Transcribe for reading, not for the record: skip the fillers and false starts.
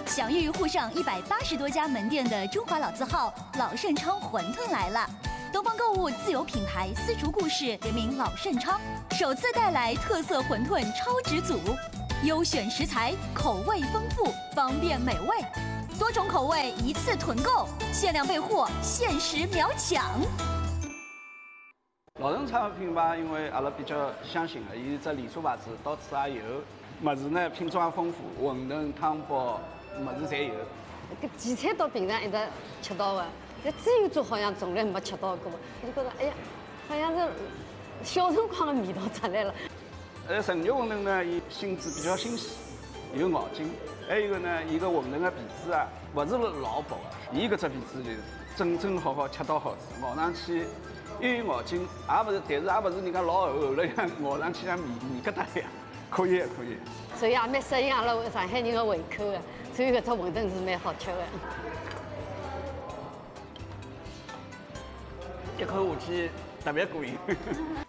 享誉沪上180多家门店的中华老字号老盛昌馄饨来了。东方购物自有品牌丝竹故事联名老盛昌，首次带来特色馄饨超值组，优选食材，口味丰富，方便美味，多种口味一次囤购，限量备货，限时秒抢。 老盛昌品牌，因为阿拉比较相信的，伊只连锁牌子，到处也有。物事呢品种也丰富，馄饨、汤包，物事侪有。 搿几餐到平常一直吃到的，这这一桌好像从来没吃到过，就觉得哎呀，好像是小辰光的味道出来了。 成肉馄饨呢，伊性质比较新鲜，有咬劲。还有一个呢，伊个馄饨的皮子啊，勿是老薄的，伊搿只皮子就是正好恰到好处，咬上去又有咬劲，也勿是，但是也勿是人家老厚了样，咬上去像面疙瘩一样，可以。 所以也蛮适应阿拉上海人的胃口的，所以搿只馄饨是蛮好吃的。 一口下去特别过瘾。